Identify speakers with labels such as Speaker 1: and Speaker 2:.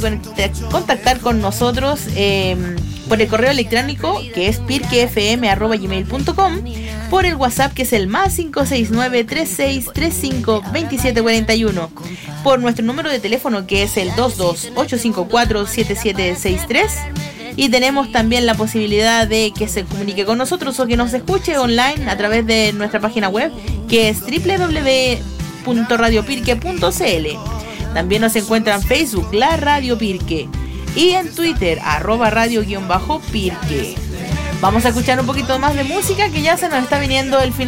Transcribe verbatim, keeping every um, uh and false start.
Speaker 1: contactar con nosotros eh, por el correo electrónico, que es pirquefm arroba gmail punto com, por el WhatsApp, que es el más cinco seis nueve, tres seis tres cinco, dos siete cuatro uno, por nuestro número de teléfono, que es el dos dos ocho cinco cuatro, siete siete seis tres, y tenemos también la posibilidad de que se comunique con nosotros o que nos escuche online a través de nuestra página web, que es doble u doble u doble u punto radio pirque punto c l. También nos encuentra en Facebook, La Radio Pirque, y en Twitter, arroba radio-pirque. Vamos a escuchar un poquito más de música, que ya se nos está viniendo el final